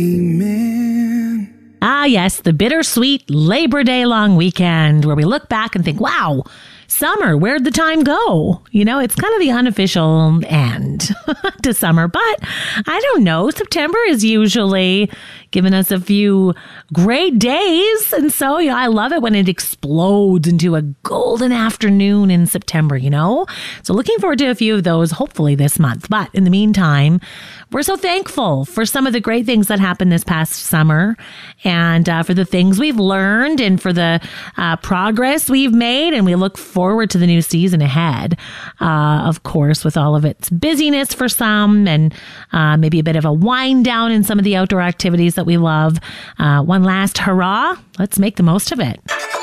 Amen. Ah, yes, the bittersweet Labor Day long weekend where we look back and think, wow, summer, where'd the time go? You know, it's kind of the unofficial end to summer, but I don't know. September is usually giving us a few great days. And so, I love it when it explodes into a golden afternoon in September, So looking forward to a few of those, hopefully this month. But in the meantime, we're so thankful for some of the great things that happened this past summer and for the things we've learned and for the progress we've made. And we look forward to the new season ahead, of course, with all of its busyness for some and maybe a bit of a wind down in some of the outdoor activities that we love. One last hurrah. Let's make the most of it.